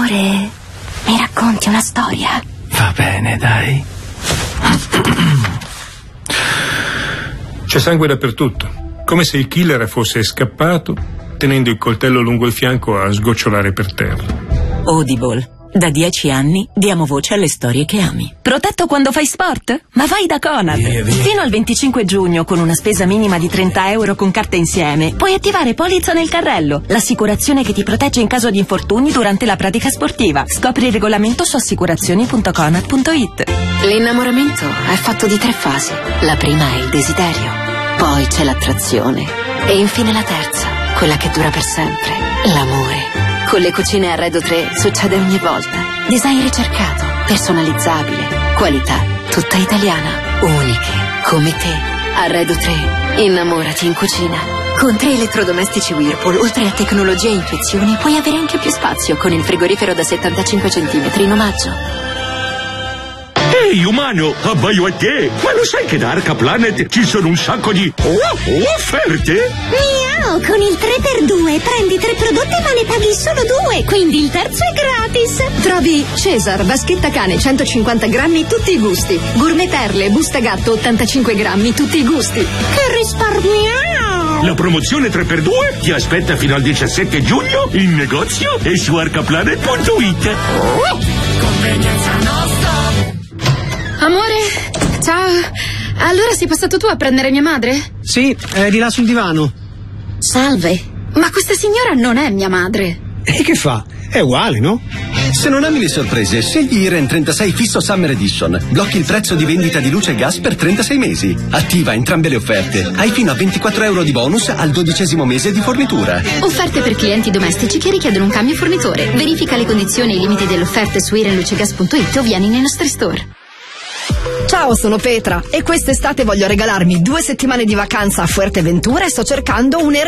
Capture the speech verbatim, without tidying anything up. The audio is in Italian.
Amore, mi racconti una storia? Va bene, dai. C'è sangue dappertutto, come se il killer fosse scappato, tenendo il coltello lungo il fianco a sgocciolare per terra. Audible. Da dieci anni diamo voce alle storie che ami. Protetto quando fai sport? Ma vai da Conad! Via, via. Fino al venticinque giugno, con una spesa minima di trenta euro con carta insieme, puoi attivare polizza nel carrello, l'assicurazione che ti protegge in caso di infortuni durante la pratica sportiva. Scopri il regolamento su assicurazioni punto conad punto it. L'innamoramento è fatto di tre fasi. La prima è il desiderio, poi c'è l'attrazione e infine la terza, quella che dura per sempre, l'amore. Con le cucine Arredo tre succede ogni volta. Design ricercato, personalizzabile, qualità tutta italiana, uniche, come te. Arredo tre, innamorati in cucina. Con tre elettrodomestici Whirlpool, oltre a tecnologia e intuizioni, puoi avere anche più spazio con il frigorifero da settantacinque centimetri in omaggio. Ehi, umano, abbaio a te! Ma lo sai che da Arca Planet ci sono un sacco di oh, offerte? Miau, con il tre per due prendi tre prodotti ma ne paghi solo due, quindi il terzo è gratis. Trovi Cesar, vaschetta cane centocinquanta grammi, tutti i gusti. Gourmet Perle, busta gatto ottantacinque grammi, tutti i gusti. Che risparmiamo! La promozione tre per due ti aspetta fino al diciassette giugno in negozio e su arcaplanet punto it. Convenienza nostra. Amore, ciao. Allora sei passato tu a prendere mia madre? Sì, è di là sul divano. Salve, ma questa signora non è mia madre. E che fa? È uguale, no? Se non ami le sorprese, scegli Iren trentasei Fisso Summer Edition. Blocchi il prezzo di vendita di luce e gas per trentasei mesi. Attiva entrambe le offerte. Hai fino a ventiquattro euro di bonus al dodicesimo mese di fornitura. Offerte per clienti domestici che richiedono un cambio fornitore. Verifica le condizioni e i limiti delle offerte su iren luce gas punto it o vieni nei nostri store. Ciao, sono Petra e quest'estate voglio regalarmi due settimane di vacanza a Fuerteventura e sto cercando un